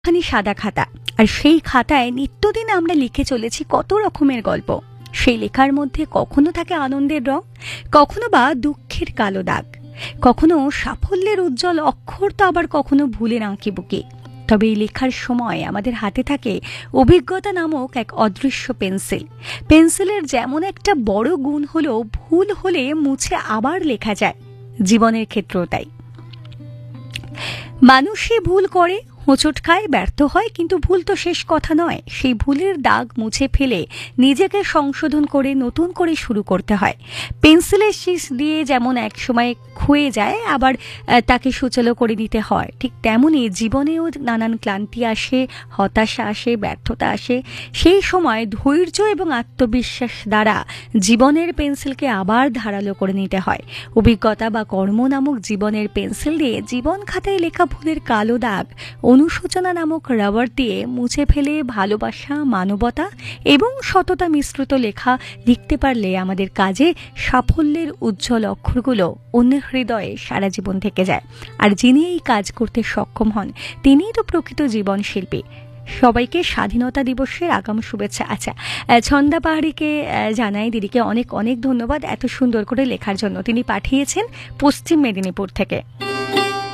খানি সাদা খাতা, আর সেই খাতায় নিত্যদিন আমরা লিখে চলেছি কত রকমের গল্প। সেই লেখার মধ্যে কখনো থাকে আনন্দের রং, কখনো বা দুঃখের কালো দাগ, কখনো সাফল্যের উজ্জ্বল অক্ষর, তো আবার কখনো ভুলের আঁকিবুকি। তবে এই লেখার সময় আমাদের হাতে থাকে অভিজ্ঞতা নামক এক অদৃশ্য পেন্সিল। পেন্সিলের যেমন একটা বড় গুণ হলো ভুল হলে মুছে আবার লেখা যায়, জীবনের ক্ষেত্রেও তাই। মানুষই ভুল করে, হোঁচট খায়, ব্যর্থ হয়, কিন্তু ভুল তো শেষ কথা নয়। সেই ভুলের দাগ মুছে ফেলে নিজেকে সংশোধন করে নতুন করে শুরু করতে হয়। পেন্সিলের শীষ দিয়ে যেমন এক সময় ক্ষয়ে যায়, আবার তাকে সুচালো করে নিতে হয়, ঠিক তেমনি জীবনেও নানান ক্লান্তি আসে, হতাশা আসে, ব্যর্থতা আসে। সেই সময় ধৈর্য এবং আত্মবিশ্বাস দ্বারা জীবনের পেন্সিলকে আবার ধারালো করে নিতে হয়। অভিজ্ঞতা বা কর্ম নামক জীবনের পেন্সিল দিয়ে জীবন খাতায় লেখা ভুলের কালো দাগ অনুশোচনা নামক রাবার দিয়ে মুছে ফেলে ভালোবাসা, মানবতা এবং সততা মিশ্রিত লেখা লিখতে পারলে আমাদের কাজে সাফল্যের উজ্জ্বল অক্ষরগুলো অন্যের হৃদয়ে সারা জীবন থেকে যায়। আর যিনি এই কাজ করতে সক্ষম হন তিনিই তো প্রকৃত জীবন শিল্পী। সবাইকে স্বাধীনতা দিবসের আগাম শুভেচ্ছা। আচ্ছা, ছন্দা পাহাড়িকে জানাই, দিদিকে অনেক অনেক ধন্যবাদ এত সুন্দর করে লেখার জন্য। তিনি পাঠিয়েছেন পশ্চিম মেদিনীপুর থেকে।